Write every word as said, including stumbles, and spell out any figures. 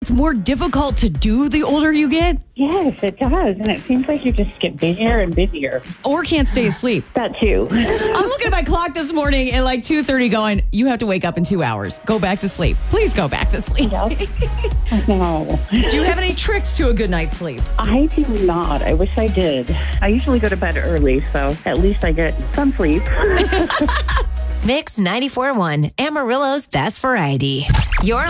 gets more difficult to do the older you get? Yes, it does. And it seems like you just get busier and busier. Or can't stay asleep. That too. I'm looking at my clock this morning at like two thirty going, you have to wake up in two hours. Go back to sleep. Please go back to sleep. Yep. I know. Do you have any tricks to a good night's sleep? I do not. I wish I did. I usually go to bed early, so at least I get some sleep. Mix ninety-four point one, Amarillo's best variety. Your